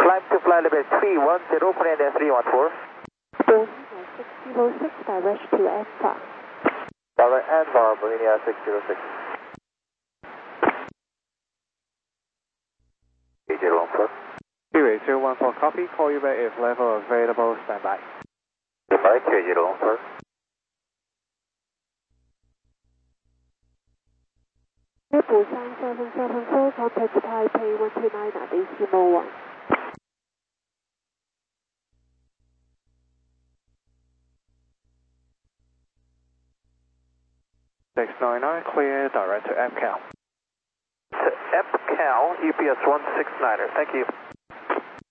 Climb to flight level 310, plan at 314. Boeing 606, direct to Alpha. Tower Alpha, Bolivia 606. 3014. Freeway 014, copy. Call you back if level available. Stand by. Goodbye, 3014. Busan 774, contact Taipei 129 at Decimal 1. 699, clear, direct to EPCAL. To EPCAL, UPS 169er, thank you.